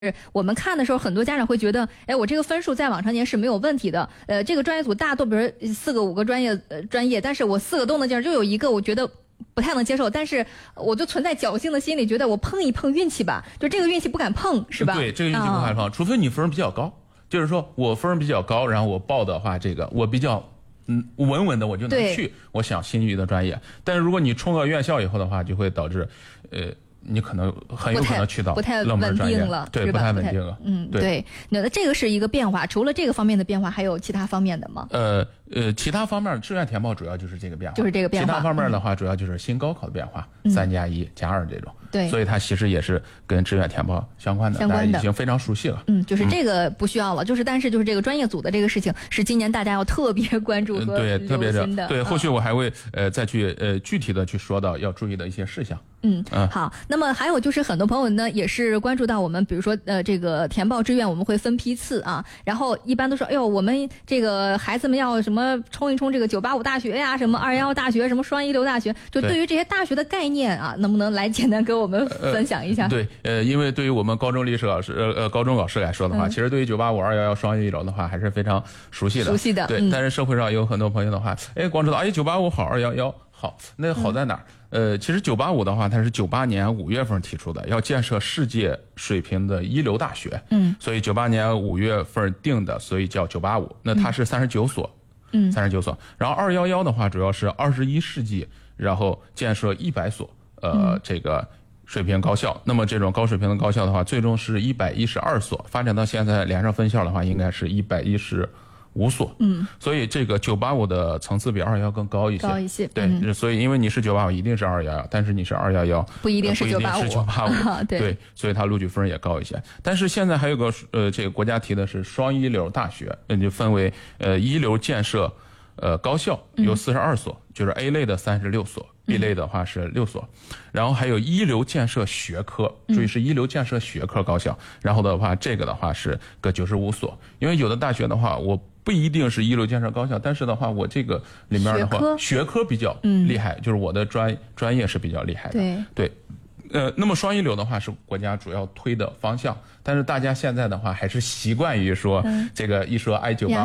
我们看的时候，很多家长会觉得，哎，我这个分数在往常年是没有问题的。这个专业组大多比如4个5个专业，但是我4个都能接受，就有一个我觉得不太能接受，但是我就存在侥幸的心理，觉得我碰一碰运气吧，就这个运气不敢碰，是吧？ 对，这个运气不敢碰，除非你分比较高，就是说我分比较高，然后我报的话，这个我比较稳稳的我就能去我想心仪的专业。但是如果你冲到院校以后的话，就会导致你很有可能去到冷门专业了， 对，不太稳定了。 对，那这个是一个变化。除了这个方面的变化，还有其他方面的吗？ 其他方面志愿填报主要就是这个变化， 就是这个变化。 其他方面的话，主要就是新高考的变化，3+1+2这种。 对， 所以它其实也是跟志愿填报相关的，大家已经非常熟悉了。 就是这个不需要了，但是这个专业组的这个事情是今年大家要特别关注和对特别的。 对，后续我还会再去具体的去说到要注意的一些事项。 好。那么还有就是很多朋友呢也是关注到我们，比如说这个填报志愿我们会分批次啊，然后一般都说，哎呦，我们这个孩子们要什么冲一冲这个985大学呀，什么211大学，什么双1流大学，就对于这些大学的概念啊，能不能来简单给我们分享一下？ 对，因为对于我们高中历史老师高中老师来说的话，其实对于985、211、双1流的话还是非常熟悉的。对，但是社会上有很多朋友的话，光知道985好，211好，那好在哪儿？其实985的话，它是98年5月份提出的，要建设世界水平的1流大学。所以98年5月份定的，所以叫985。那它是39所，39所。然后211的话，主要是21世纪，然后建设100所，这个水平高校。那么这种高水平的高校的话，最终是112所，发展到现在连上分校的话，应该是115所。所以这个985的层次比211更高一些。对，所以因为你是985，一定是211，但是你是211， 不一定是985。 对，所以它录取分也高一些。但是现在还有个这个国家提的是双1流大学，就分为1流建设高校有42所，就是 A 类的36所。B 类的话是6所，然后还有1流建设学科，注意是1流建设学科高校，然后的话这个的话是个95所。因为有的大学的话我不一定是1流建设高校，但是的话我这个里面的话学科比较厉害，就是我的专业是比较厉害的。对。那么双1流的话是国家主要推的方向，但是大家现在的话还是习惯于说这个一说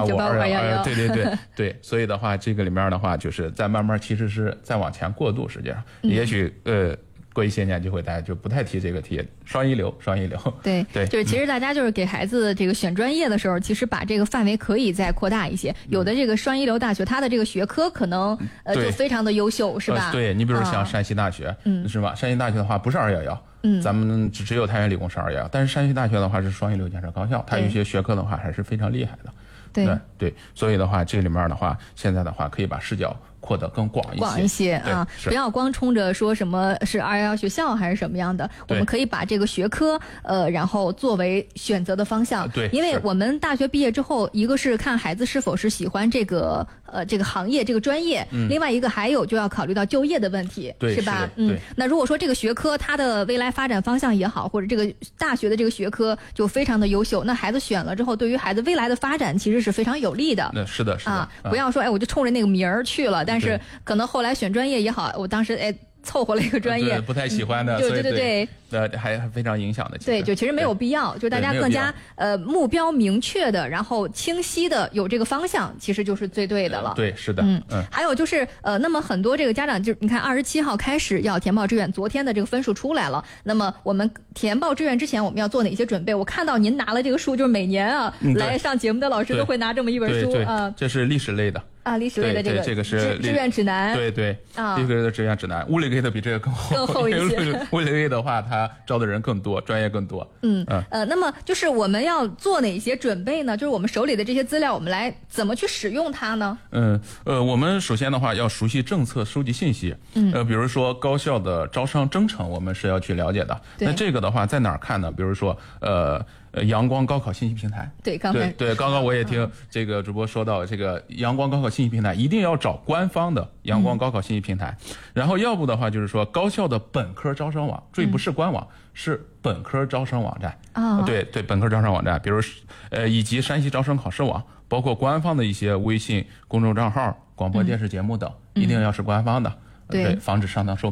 985、211，对，所以的话这个里面的话就是在慢慢其实是在往前过渡，实际上也许过一些年大家就不太提这个题，双1流。 对，就是其实大家就是给孩子这个选专业的时候，其实把这个范围可以再扩大一些。有的这个双1流大学，它的这个学科可能就非常的优秀，是吧？ 对，你比如像山西大学，是吧？山西大学的话不是211，咱们只有太原理工是211，但是山西大学的话是双1流建设高校，它有些学科的话还是非常厉害的。对，所以的话这里面的话现在的话可以把视角扩得更广一些啊，不要光冲着说什么是211学校还是什么样的，我们可以把这个学科然后作为选择的方向。 对， 因为我们大学毕业之后，一个是看孩子是否是喜欢这个行业这个专业，另外一个还有就要考虑到就业的问题，是吧？那如果说这个学科它的未来发展方向也好，或者这个大学的这个学科就非常的优秀，那孩子选了之后，对于孩子未来的发展其实是非常有利的。 是的啊， 不要说我就冲着那个名儿去了，但是可能后来选专业也好，我当时凑合了一个专业， 不太喜欢的， 对， 还非常影响的。 对，就其实没有必要，就大家更加目标明确的，然后清晰的有这个方向，其实就是最对的了。 对，是的。 还有就是那么很多这个家长你看27号开始要填报志愿，昨天的这个分数出来了，那么我们填报志愿之前我们要做哪些准备？我看到您拿了这个书，就是每年来上节目的老师都会拿这么一本书啊， 这是历史类的。 历史类的这个是志愿指南。 对历史类的志愿指南，物理类的比这个更厚一些。 物理类的话，它招的人更多，专业更多。 那么就是我们要做哪些准备呢？就是我们手里的这些资料，我们来怎么去使用它呢？ 我们首先的话要熟悉政策，收集信息。比如说高校的招商征程，我们是要去了解的。那这个的话在哪儿看呢？比如说阳光高考信息平台。对，刚刚我也听这个主播说到，这个阳光高考信息平台一定要找官方的阳光高考信息平台。然后要不的话就是说高校的本科招生网，注意不是官网，是本科招生网站。对，本科招生网站，比如以及山西招生考试网，包括官方的一些微信公众账号、广播电视节目等，一定要是官方的。对，防止上当受骗。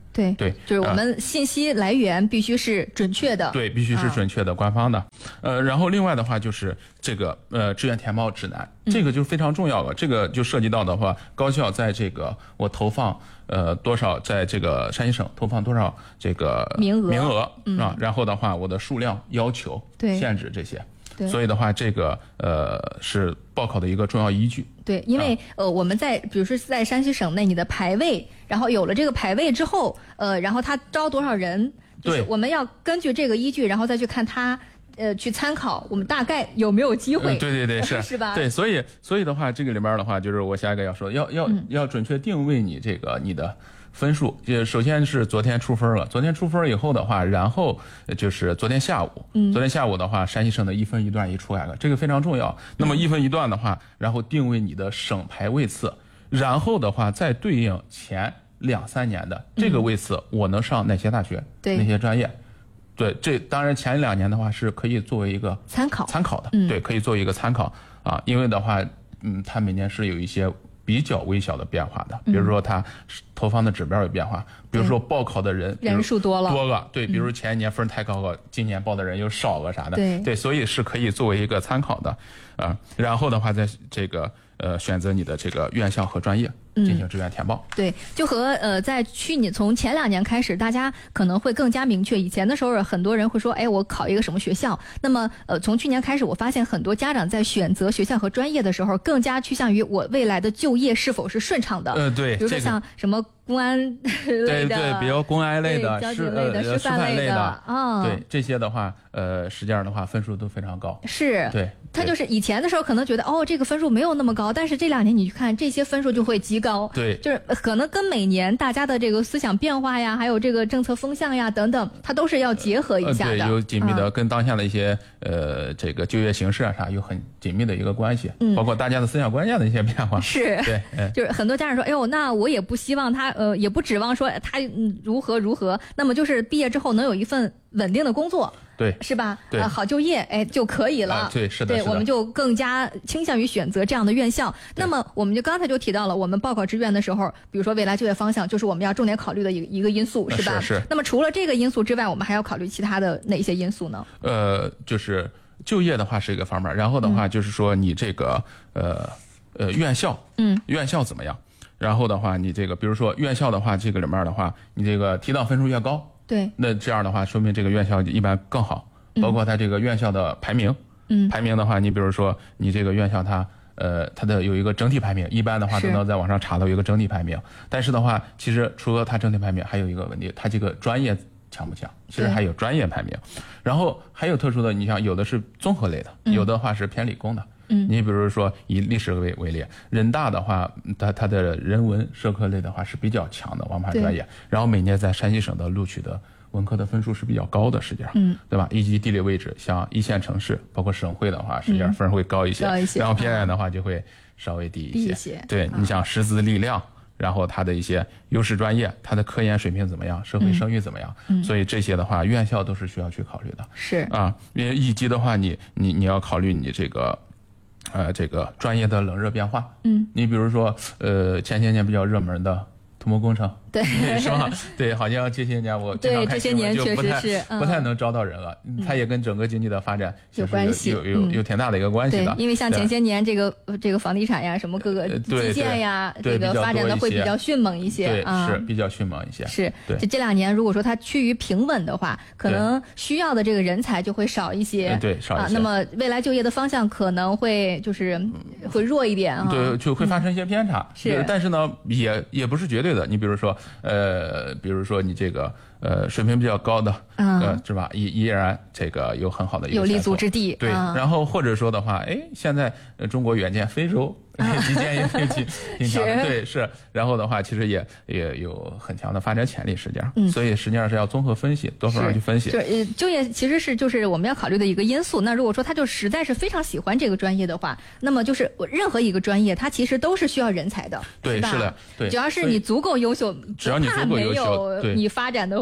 对，就是我们信息来源必须是准确的， 对，必须是准确的、官方的。然后另外的话就是这个志愿填报指南，这个就非常重要了。这个就涉及到的话，高校在这个我投放多少，在这个山西省投放多少这个名额啊，然后的话我的数量要求、限制这些。所以的话，这个是报考的一个重要依据。 对，因为我们比如说在山西省内，你的排位，然后有了这个排位之后，然后他招多少人，就是我们要根据这个依据，然后再去看他去参考我们大概有没有机会。 对，是吧？对，所以的话，这个里面的话，就是我下一个要说，要准确定位你这个你的分数。首先是昨天出分了，昨天出分以后的话，然后就是昨天下午的话，山西省的1分1段一出来了，这个非常重要。那么1分1段的话，然后定位你的省排位次，然后的话再对应前2、3年的这个位次，我能上哪些大学，哪些专业。对，这当然前2年的话是可以作为一个参考的，对，可以做一个参考啊，因为的话，它每年是有一些比较微小的变化的，比如说它投放的指标有变化，比如说报考的人数多了， 对，比如前一年分太高了，今年报的人又少了啥的，对，所以是可以作为一个参考的啊。然后的话，在这个选择你的这个院校和专业进行志愿填报。 对，就和在从前2年开始，大家可能会更加明确。以前的时候，很多人会说，哎，我考一个什么学校？那么从去年开始，我发现很多家长在选择学校和专业的时候，更加趋向于我未来的就业是否是顺畅的。 对， 比如说像什么公安类的， 对，比如公安类的、 交警类的、师范类的啊， 对这些的话，实际上的话分数都非常高。 是， 对， 他就是以前的时候可能觉得这个分数没有那么高，但是这2年你去看这些分数就会极高。 对， 就是可能跟每年大家的这个思想变化呀，还有这个政策风向呀等等，它都是要结合一下的。 对，有紧密的跟当下的一些这个就业形势啊啥有很紧密的一个关系，包括大家的思想观念的一些变化。 是， 对， 就是很多家长说，哎呦，那我也不希望他也不指望说他如何，那么就是毕业之后能有一份稳定的工作。 对， 是吧？ 对， 好就业，就可以了。 对，是的。 对，我们就更加倾向于选择这样的院校。那么，我们刚才就提到了，我们报考志愿的时候，比如说未来就业方向，就是我们要重点考虑的一个因素，是吧？ 是。 那么，除了这个因素之外，我们还要考虑其他的哪些因素呢？ 就是就业的话是一个方面，然后的话就是说你这个院校，院校怎么样？然后的话，你这个比如说院校的话，这个里面的话，你这个提档分数越高。对，那这样的话，说明这个院校一般更好，包括它这个院校的排名，排名的话，你比如说你这个院校它的有一个整体排名，一般的话都能在网上查到一个整体排名，但是的话，其实除了它整体排名，还有一个问题，它这个专业强不强？其实还有专业排名，然后还有特殊的，你像有的是综合类的，有的话是偏理工的。你比如说以历史为例，人大的话，它的人文社科类的话是比较强的王牌专业，然后每年在山西省的录取的文科的分数是比较高的，实际上，对吧？以及地理位置，像1线城市，包括省会的话，实际上分会高一些，然后偏远的话就会稍微低一些。对，你像师资力量，然后它的一些优势专业，它的科研水平怎么样，社会声誉怎么样，所以这些的话，院校都是需要去考虑的。 是啊，以及的话，你要考虑你这个。这个专业的冷热变化，你比如说，前些年比较热门的土木工程， 对， 是吧？对，好像这些年我经常看新闻就不太能招到人了，它也跟整个经济的发展有关系， 有挺大的一个关系的。 因为像前些年这个房地产呀，什么各个基建呀，这个发展的会比较迅猛一些， 对，是比较迅猛一些。 是，这2年如果说它趋于平稳的话，可能需要的这个人才就会少一些， 对，少一些。 那么未来就业的方向可能会会弱一点啊， 对，就会发生一些偏差。 是， 但是呢，也不是绝对的。你比如说你这个水平比较高的，是吧？依然这个有很好的一个有立足之地。 对，然后或者说的话，现在中国远见非洲基建也挺强的，对，是。然后的话，其实也有很强的发展潜力，实际上，所以实际上是要综合分析，多方面去分析。 就是就业其实就是我们要考虑的一个因素。那如果说他就实在是非常喜欢这个专业的话，那么就是任何一个专业，它其实都是需要人才的， 对，是的，对。 只要是你足够优秀， 只要你足够优秀， 没有你发展的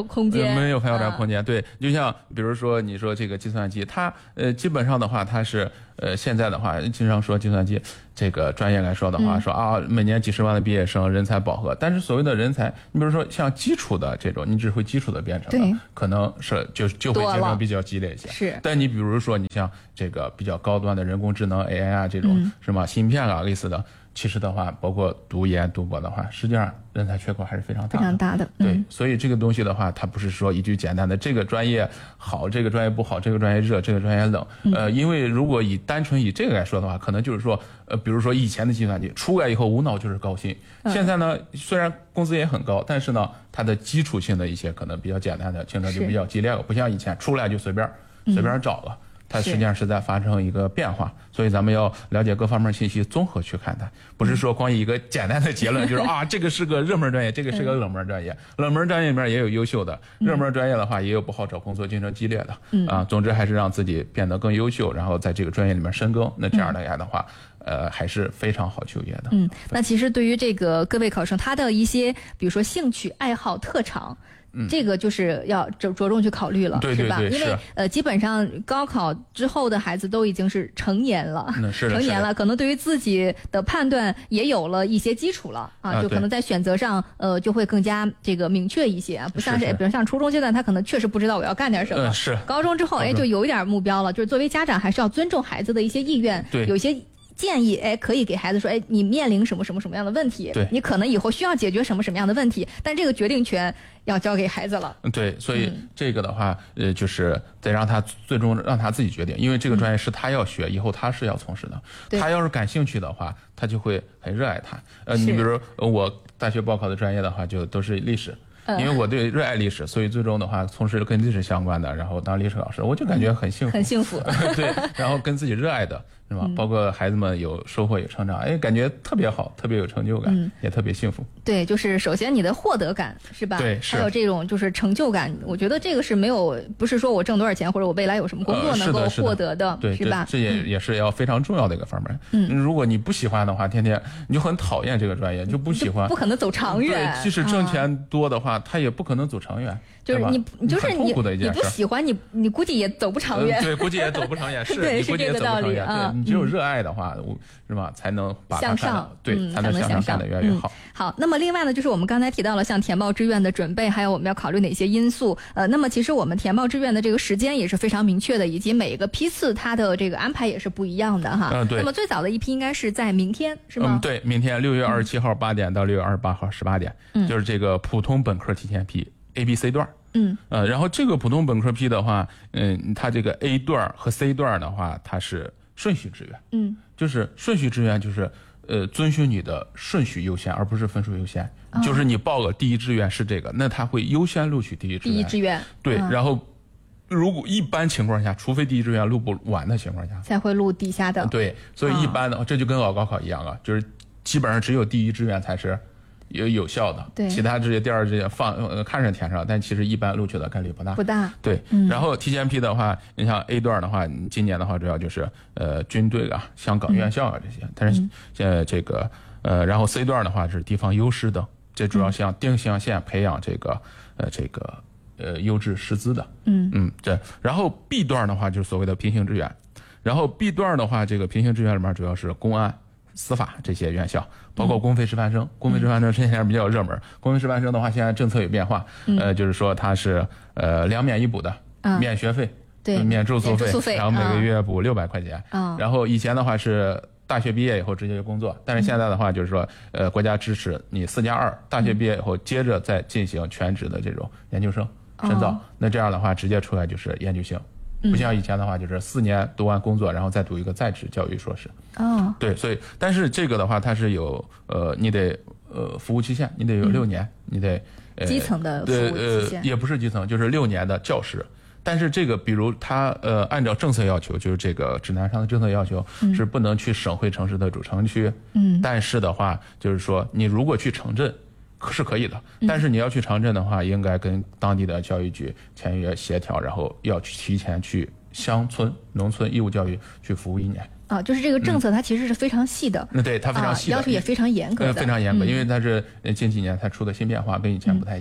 空间， 没有发展空间。对，就像比如说你说这个计算机，它基本上的话，它是现在的话，经常说计算机这个专业来说的话，说啊每年几十万的毕业生，人才饱和。但是所谓的人才，你比如说像基础的这种，你只会基础的编程的，可能是就会竞争比较激烈一些。 是。 但你比如说你像这个比较高端的人工智能 AI 啊这种什么芯片啊类似的。其实的话，包括读研读博的话，实际上人才缺口还是非常大的。 非常大的。 对，所以这个东西的话，它不是说一句简单的这个专业好，这个专业不好，这个专业热，这个专业冷。因为如果单纯以这个来说的话，可能就是说，比如说以前的计算机出来以后无脑就是高薪，现在呢虽然工资也很高，但是呢它的基础性的一些可能比较简单的竞争就比较激烈了，不像以前出来就随便找了。它实际上是在发生一个变化，所以咱们要了解各方面信息，综合去看待，不是说光以一个简单的结论，就是啊，这个是个热门专业，这个是个冷门专业，冷门专业里面也有优秀的，热门专业的话也有不好找工作、竞争激烈的，啊，总之还是让自己变得更优秀，然后在这个专业里面深耕，那这样的话，还是非常好就业的。 那其实对于这个各位考生，他的一些比如说兴趣爱好、特长。这个就是要着重去考虑了， 对是吧？因为基本上高考之后的孩子都已经是成年了，成年了，可能对于自己的判断也有了一些基础了啊，就可能在选择上就会更加这个明确一些，不像是比如像初中阶段，他可能确实不知道我要干点什么， 是高中之后就有一点目标了，就是作为家长还是要尊重孩子的一些意愿， 对， 有一些。建议可以给孩子说，你面临什么样的问题？ 对， 你可能以后需要解决什么样的问题，但这个决定权要交给孩子了。 对，所以这个的话，就是得让他最终让他自己决定，因为这个专业是他要学，以后他是要从事的。他要是感兴趣的话，他就会很热爱它。你比如我大学报考的专业的话，就都是历史。因为我对热爱历史，所以最终的话从事跟历史相关的，然后当历史老师，我就感觉很幸福， 很幸福。 对，然后跟自己热爱的是吧？包括孩子们有收获有成长，感觉特别好，特别有成就感，也特别幸福。 对，就是首先你的获得感是吧？ 对， 还有这种就是成就感，我觉得这个是没有，不是说我挣多少钱或者我未来有什么工作能够获得的， 对， 是吧？ 这也是要非常重要的一个方面。如果你不喜欢的话，天天你就很讨厌这个专业，就不喜欢， 不可能走长远。 对，即使挣钱多的话，他也不可能走长远。 就是你痛苦的一件事， 你不喜欢你估计也走不长远。 对，估计也走不长远， 对， 你估计也走不长远。 对， 你只有热爱的话，是吧？才能把它向上， 对，才能向上干得越来越好。 好，那么另外呢，就是我们刚才提到了像填报志愿的准备，还有我们要考虑哪些因素。那么其实我们填报志愿的这个时间也是非常明确的，以及每个批次它的这个安排也是不一样的哈。 对。 那么最早的一批应该是在明天，是吗？ 对，明天6月27号8点到6月28号18点，就是这个普通本科提前批 A、B、C 段。然后这个普通本科批的话，它这个 A 段和 C 段的话，它是顺序志愿。就是顺序志愿就是遵循你的顺序优先，而不是分数优先。就是你报个第一志愿是这个，那他会优先录取第一志愿。对，然后如果一般情况下，除非第一志愿录不完的情况下， 才会录底下的。 对，所以一般的这就跟高考一样啊，就是基本上只有第一志愿才是有效的， 对， 其他这些第二志愿看着填上，但其实一般录取的概率不大。对，然后提前批的话，你像 A 段的话，今年的话主要就是军队啊、香港院校啊这些，但是这个然后 C 段的话是地方优势等，这主要像定向线培养这个优质师资的。这然后 B 段的话就是所谓的平行志愿，然后 B 段的话，这个平行志愿里面主要是公安、司法这些院校，包括公费师范生。公费师范生现在比较热门。公费师范生的话，现在政策有变化，就是说它是2免1补的，免学费， 对， 免住宿费，然后每个月补600块钱。然后以前的话是大学毕业以后直接就工作，但是现在的话就是说，国家支持你4+2，大学毕业以后接着再进行全职的这种研究生深造。那这样的话直接出来就是研究生。不像以前的话，就是4年读完工作，然后再读一个在职教育硕士。对，所以但是这个的话，它是有你得服务期限，你得有6年，你得基层的服务期限， 也不是基层，就是6年的教师。但是这个，比如他按照政策要求，就是这个指南上的政策要求是不能去省会城市的主城区。但是的话，就是说你如果去城镇。是可以的，但是你要去城镇的话，应该跟当地的教育局签约协调，然后要提前去乡村、农村义务教育去服务1年。 就是这个政策它其实是非常细的。 对，它非常细的， 要求也非常严格的， 非常严格，因为它是近几年才出的新变化，跟以前不太一样。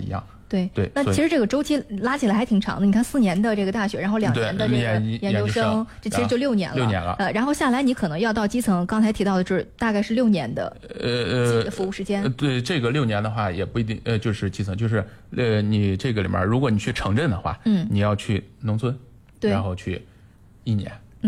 对对。 那其实这个周期拉起来还挺长的，你看4年的这个大学，然后2年的这个研究生，这其实就6年了。6 年了。 然后下来你可能要到基层，刚才提到的就是大概是6年的服务时间。 对，这个6年的话也不一定，就是基层，就是你这个里面，如果你去城镇的话，你要去农村，然后去1年。